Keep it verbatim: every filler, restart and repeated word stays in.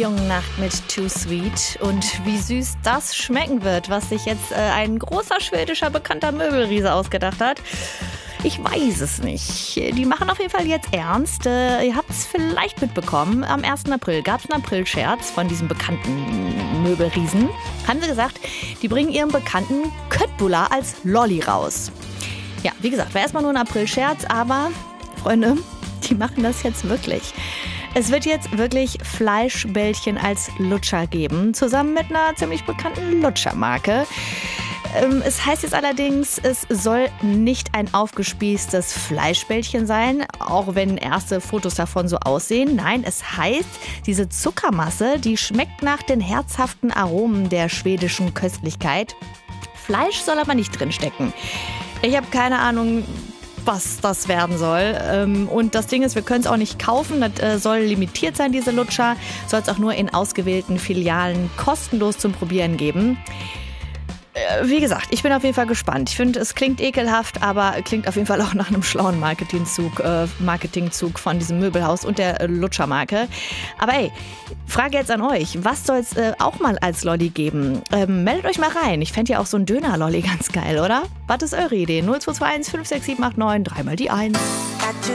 Jungen Nacht mit Too Sweet. Und wie süß das schmecken wird, was sich jetzt äh, ein großer schwedischer bekannter Möbelriese ausgedacht hat. Ich weiß es nicht. Die machen auf jeden Fall jetzt ernst. Äh, ihr habt es vielleicht mitbekommen. Am ersten April gab es einen Aprilscherz von diesem bekannten Möbelriesen. Haben sie gesagt, die bringen ihren bekannten Köttbullar als Lolli raus. Ja, wie gesagt, war erstmal nur ein Aprilscherz, aber Freunde, die machen das jetzt wirklich. Es wird jetzt wirklich Fleischbällchen als Lutscher geben, zusammen mit einer ziemlich bekannten Lutschermarke. Ähm, es heißt jetzt allerdings, es soll nicht ein aufgespießtes Fleischbällchen sein, auch wenn erste Fotos davon so aussehen. Nein, es heißt, diese Zuckermasse, die schmeckt nach den herzhaften Aromen der schwedischen Köstlichkeit. Fleisch soll aber nicht drinstecken. Ich habe keine Ahnung, was das werden soll. Und das Ding ist, wir können es auch nicht kaufen. Das soll limitiert sein, diese Lutscher. Soll es auch nur in ausgewählten Filialen kostenlos zum Probieren geben. Wie gesagt, ich bin auf jeden Fall gespannt. Ich finde, es klingt ekelhaft, aber klingt auf jeden Fall auch nach einem schlauen Marketingzug, äh, Marketingzug von diesem Möbelhaus und der äh, Lutschermarke. Aber ey, Frage jetzt an euch. Was soll es äh, auch mal als Lolli geben? Ähm, meldet euch mal rein. Ich fände ja auch so ein Döner-Lolli ganz geil, oder? Was ist eure Idee? null zwei zwei eins fünf sechs sieben acht neun, dreimal die eins.